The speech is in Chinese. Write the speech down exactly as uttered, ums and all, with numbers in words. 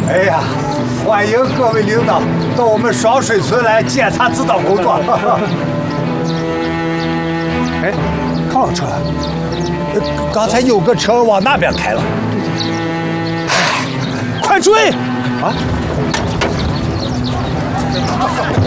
哎呀，欢迎各位领导到我们双水村来检查指导工作。哎，康老车，刚才有个车往那边开了，快追！啊！